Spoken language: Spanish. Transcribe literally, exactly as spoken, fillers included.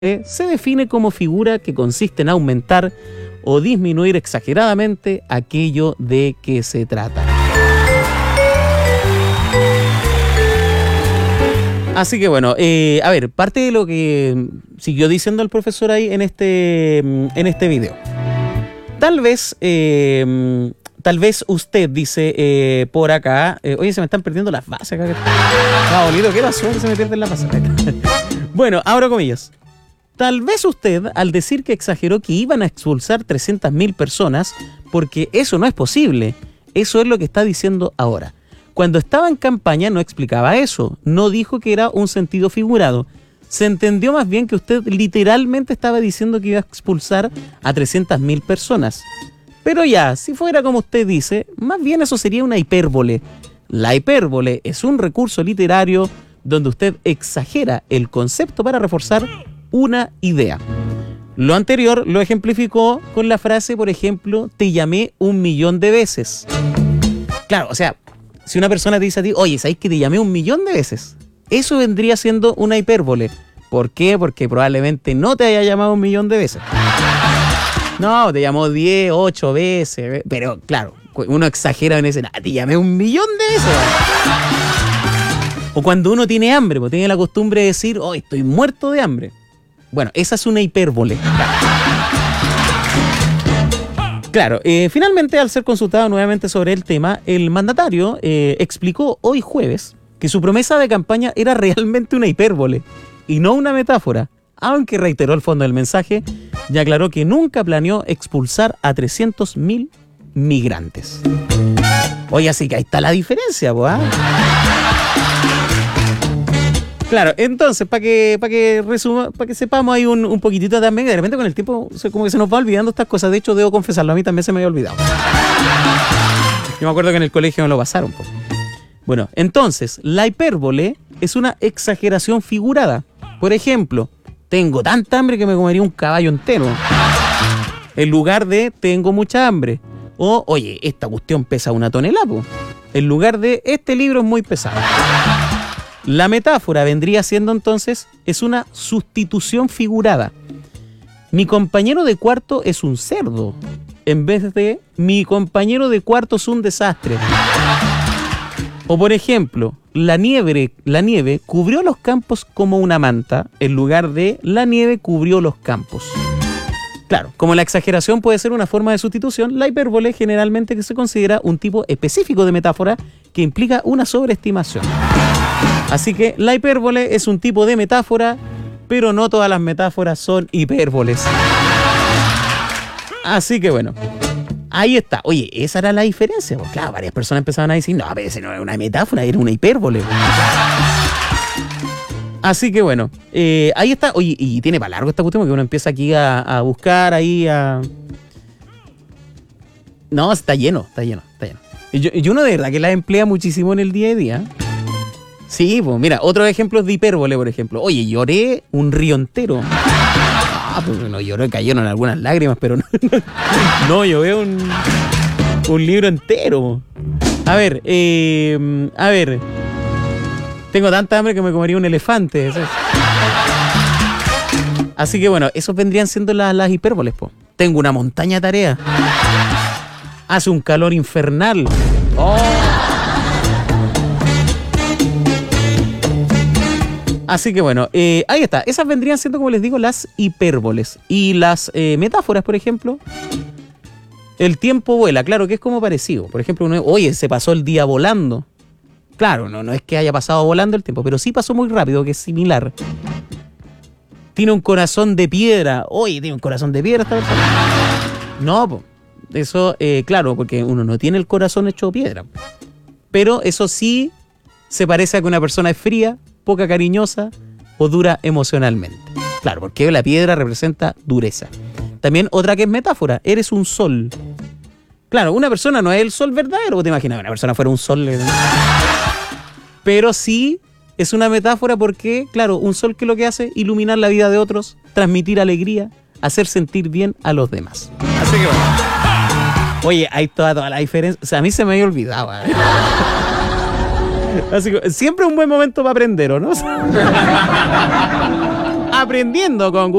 se define como figura que consiste en aumentar o disminuir exageradamente aquello de que se trata. Así que bueno, eh, a ver, parte de lo que siguió diciendo el profesor ahí en este, en este video. Tal vez, eh, tal vez usted dice eh, por acá, eh, oye, se me están perdiendo las bases acá. Ah, bonito, ¿qué pasó? Que se me pierden las bases. Bueno, abro comillas. Tal vez usted, al decir que exageró que iban a expulsar trescientas mil personas, porque eso no es posible, eso es lo que está diciendo ahora. Cuando estaba en campaña no explicaba eso, no dijo que era un sentido figurado. Se entendió más bien que usted literalmente estaba diciendo que iba a expulsar a trescientas mil personas. Pero ya, si fuera como usted dice, más bien eso sería una hipérbole. La hipérbole es un recurso literario donde usted exagera el concepto para reforzar una idea. Lo anterior lo ejemplificó con la frase, por ejemplo, te llamé un millón de veces. Claro, o sea, si una persona te dice a ti, oye, ¿sabes que te llamé un millón de veces? Eso vendría siendo una hipérbole. ¿Por qué? Porque probablemente no te haya llamado un millón de veces. No, te llamó diez, ocho veces. Pero claro, uno exagera en ese, ah, te llamé un millón de veces. O cuando uno tiene hambre, pues tiene la costumbre de decir, oh, estoy muerto de hambre. Bueno, esa es una hipérbole. Claro, eh, finalmente, al ser consultado nuevamente sobre el tema, el mandatario eh, explicó hoy jueves que su promesa de campaña era realmente una hipérbole y no una metáfora, aunque reiteró el fondo del mensaje y aclaró que nunca planeó expulsar a trescientos mil migrantes. Oye, así que ahí está la diferencia, ¿eh? Claro, entonces, para que, para que resuma, para que sepamos ahí un, un poquitito también, de repente con el tiempo como que se nos va olvidando estas cosas. De hecho, debo confesarlo, a mí también se me había olvidado. Yo me acuerdo que en el colegio me lo pasaron. Po. Bueno, entonces, la hipérbole es una exageración figurada. Por ejemplo, tengo tanta hambre que me comería un caballo entero. En lugar de tengo mucha hambre. O, oye, esta cuestión pesa una tonelada. Po. En lugar de este libro es muy pesado. La metáfora vendría siendo entonces, es una sustitución figurada. Mi compañero de cuarto es un cerdo, en vez de mi compañero de cuarto es un desastre. O por ejemplo, la nieve, la nieve cubrió los campos como una manta, en lugar de la nieve cubrió los campos. Claro, como la exageración puede ser una forma de sustitución, la hipérbole generalmente que se considera un tipo específico de metáfora que implica una sobreestimación. Así que la hipérbole es un tipo de metáfora, pero no todas las metáforas son hipérboles. Así que bueno, ahí está. Oye, esa era la diferencia. Pues claro, varias personas empezaban a decir, no, pero ese no era una metáfora, era una hipérbole. Así que bueno, eh, ahí está. Oye, y tiene para largo esta cuestión porque uno empieza aquí a, a buscar ahí a... No, está lleno, está lleno, está lleno. Y, yo, y uno de verdad que la emplea muchísimo en el día a día. Sí, pues mira, otros ejemplos de hipérbole, por ejemplo. Oye, lloré un río entero. Ah, pues no lloré, cayeron algunas lágrimas, pero no, no yo veo un, un libro entero. A ver, eh, a ver. Tengo tanta hambre que me comería un elefante. ¿Sabes? Así que bueno, esos vendrían siendo las, las hipérboles, po. Tengo una montaña de tarea. Hace un calor infernal. Oh. Así que bueno, eh, ahí está. Esas vendrían siendo, como les digo, las hipérboles. Y las eh, metáforas, por ejemplo, el tiempo vuela. Claro que es como parecido. Por ejemplo, uno, oye, se pasó el día volando. Claro, no, no es que haya pasado volando el tiempo, pero sí pasó muy rápido, que es similar. Tiene un corazón de piedra. Oye, tiene un corazón de piedra esta persona. No, po. Eso, eh, claro, porque uno no tiene el corazón hecho piedra. Pero eso sí se parece a que una persona es fría, poca cariñosa o dura emocionalmente. Claro, porque la piedra representa dureza. También otra que es metáfora, eres un sol. Claro, una persona no es el sol verdadero, ¿te imaginas? Una persona fuera un sol. Pero sí es una metáfora porque, claro, un sol que lo que hace, iluminar la vida de otros, transmitir alegría, hacer sentir bien a los demás. Así que bueno. Oye, hay toda, toda la diferencia. O sea, a mí se me había olvidado. ¿eh? Así que siempre un buen momento para aprender, ¿o no? Aprendiendo con